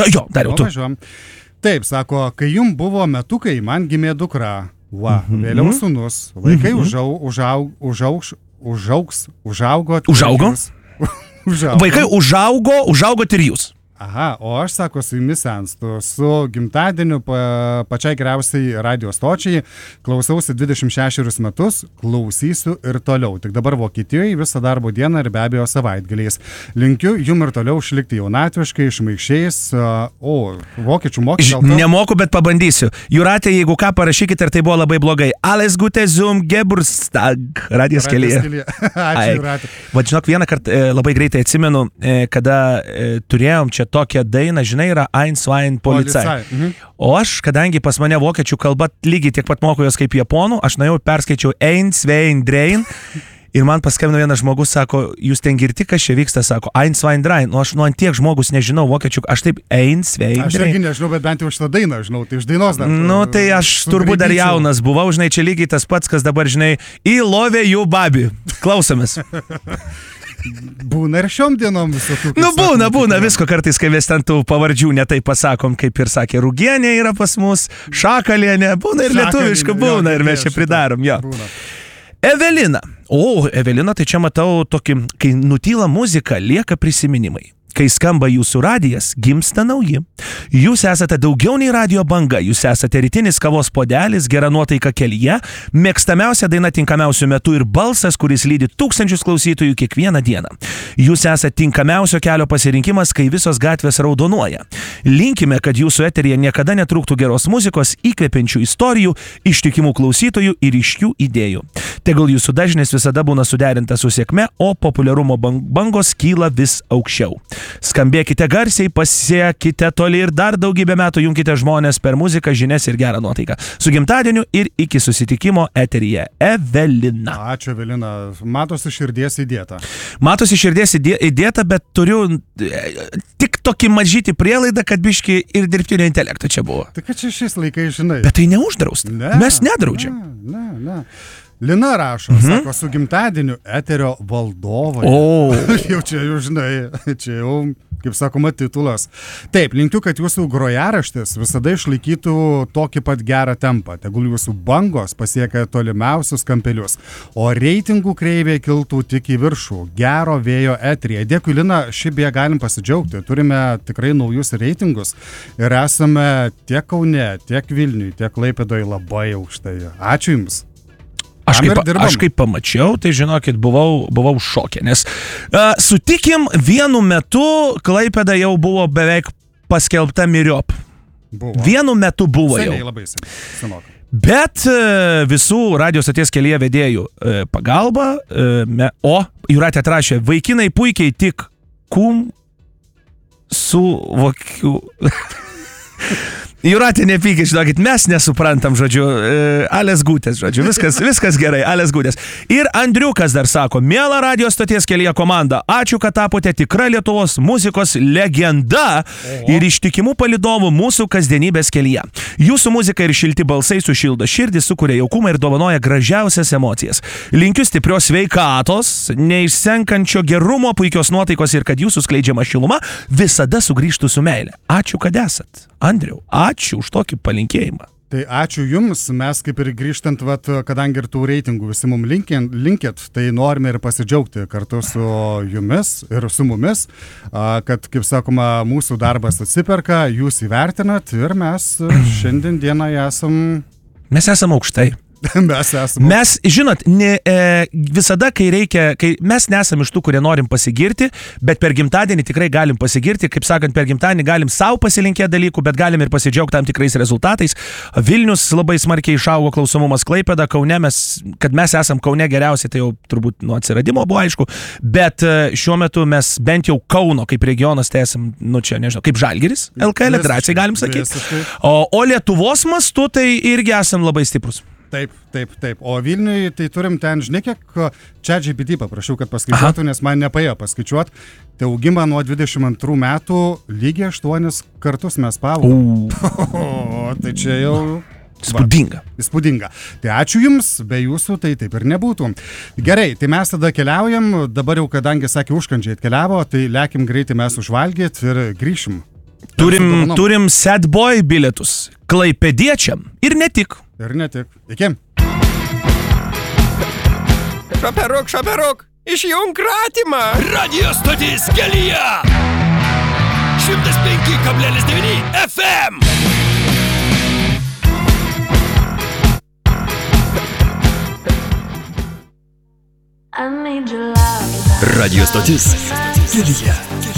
Jo, Dariau, tu. Važiuojam. Taip, sako, kai jum buvo metukai, man gimė dukra. Vėliau sūnus. Vaikai užaugo. Vaikai užaugo ir jūs. Aha, o aš, sako, su jumis senstu, su gimtadieniu pačiai geriausiai radio stočiai, klausausi 26 metus, klausysiu ir toliau. Tik dabar Vokietijoje visą darbo dieną ir be abejo savaitgaliais. Linkiu jum ir toliau išlikti jaunatviškai, išmaišiais, vokiečių mokysiu. Nemoku, bet pabandysiu. Jūratė, jeigu ką, parašykite, ar tai buvo labai blogai. Alles Gute zum Geburtstag. Radijas kelyje. Ačiū, Jūratė. Va, žinok, vieną kartą labai greitai atsimenu, kada turėjom čia tokią dainą, žinai, yra Ein, Zwei, Polizei. O aš, kadangi pas mane vokiečių kalba lygiai tiek pat moku jos kaip japonų, aš nuėjau perskaičiau Ein, Zwei, Drein. Ir man paskambino vienas žmogus, sako, jūs ten girti, kas čia vyksta, sako, Ein, Zwei, Drein. Nu, aš ant tiek žmogus nežinau vokiečių, aš taip Ein, Zwei, Drein. Aš irgi nežinau, bet bent jau šitą dainą žinau, tai iš dainos dar. Nu, tai aš turbūt dar jaunas buvau, žinai, čia lygiai tas pats, kas dabar, žinai, I love you, baby. Klausomės. Būna ir šiom dienom visokių. Nu, būna visko kartais, kai mes ten tų pavardžių netai pasakom, kaip ir sakė, Rūgienė yra pas mus, Šakalienė, būna ir lietuviška, būna ir mes čia pridarom, jo. Evelina. Evelina, tai čia matau tokį, kai nutyla muzika, lieka prisiminimai. Kai skamba jūsų radijas, gimsta nauji. Jūs esate daugiau nei radio banga, jūs esate rytinis kavos puodelis, gera nuotaika kelyje, mėgstamiausia daina tinkamiausiu metu ir balsas, kuris lydi tūkstančius klausytojų kiekvieną dieną. Jūs esate tinkamiausio kelio pasirinkimas, kai visos gatvės raudonuoja. Linkime, kad jūsų eteryje niekada netrūktų geros muzikos, įkvepiančių istorijų, ištikimų klausytojų ir ryškių idėjų. Tegul jūsų dažnis visada būna suderintas su sėkme, o populiarumo bangos kyla vis aukščiau. Skambėkite garsiai, pasiekite toli ir dar daugybę metų junkite žmonės per muziką, žinias ir gerą nuotaiką. Su gimtadieniu ir iki susitikimo eteryje. Evelina. Ačiū, Evelina. Matosi širdies įdėta. Matosi širdies įdėta, bet turiu tik tokį mažytį prielaidą, kad biški ir dirbtinio intelekto čia buvo. Tai kad čia šiais laikais, žinai. Bet tai neuždrausta. Mes nedraudžiam. Ne. Lina rašo, sako, su gimtadieniu eterio valdovai. Jau čia jau, žinai, čia jau, kaip sakoma, titulas. Taip, linkiu, kad jūsų grojaraštis visada išlaikytų tokį pat gerą tempą. Tegul jūsų bangos pasiekia tolimiausius kampelius, o reitingų kreivė kiltų tik į viršų. Gero vėjo eteryje. Dėkui, Lina, šibėje galim pasidžiaugti. Turime tikrai naujus reitingus ir esame tiek Kaune, tiek Vilniui, tiek Klaipėdoje labai aukštai. Ačiū Jums. Aš kaip pamačiau, tai žinokit, buvau šokė, nes sutikim, vienu metu Klaipėda jau buvo beveik paskelbta myriop. Vienu metu buvo jau. Seniai, labai seniai. Bet visų radio stoties kelyje vedėjų pagalba, Jūratė atrašė, vaikinai puikiai tik suvokiu. Jūratė, nepykit, žinokit, mes nesuprantam, žodžiu, alles gutes, žodžiu, viskas gerai, alles gutes. Ir Andriukas dar sako, miela radio stoties kelyje komanda, ačiū, kad tapote tikra Lietuvos muzikos legenda ir ištikimų palydovų mūsų kasdienybės kelyje. Jūsų muzika ir šilti balsai sušildo širdį, sukuria jaukumą ir dovanoja gražiausias emocijas. Linkiu stiprios sveikatos, neišsenkančio gerumo, puikios nuotaikos ir kad jūsų skleidžiama šiluma visada sugrįžtų su meile. Ačiū, kad esat. Andriau, ačiū už tokį palinkėjimą. Tai ačiū Jums, mes kaip ir grįžtant, kadangi ir tų reitingų visi mums linkit, tai norime ir pasidžiaugti kartu su Jumis ir su mumis, kad, kaip sakoma, mūsų darbas atsiperka, Jūs įvertinat ir mes šiandien dieną Mes esam aukštai. Mes, žinot, visada, kai mes nesam iš tų, kurie norim pasigirti, bet per gimtadienį tikrai galim pasigirti, kaip sakant, per gimtadienį galim savo pasilinkėti dalykų, bet galim ir pasidžiaugti tam tikrais rezultatais. Vilnius labai smarkiai išaugo klausomumas, Klaipėda, Kaune, kad mes esam Kaune geriausiai, tai jau turbūt nuo atsiradimo buvo aišku, bet šiuo metu mes bent jau Kauno kaip regionas, tai esam, čia nežinau, kaip Žalgiris, LKL drąsiai galim sakyti. O Lietuvos mastu tai irgi esam labai stiprus. Taip. O Vilniui tai turim ten, žinai, kiek ChatGPT paprašiau, kad paskaičiuotų, nes man nepaėjo paskaičiuoti. Tai augimą nuo 22 metų lygiai 8 kartus mes pavogom. Tai čia jau... Įspūdinga. Tai ačiū Jums, be Jūsų tai taip ir nebūtų. Gerai, tai mes tada keliaujam, dabar jau kadangi sakė užkandžiai atkeliavo, tai lekim greitai mes užvalgyt ir grįšim. Turim Sad Boy bilietus klaipėdiečiam ir ne tik. Ir ne tik. Iki. Šaperuk, išjung kratimą. Radio stotis kelyje. 105,9 FM. Radio stotis kelyje.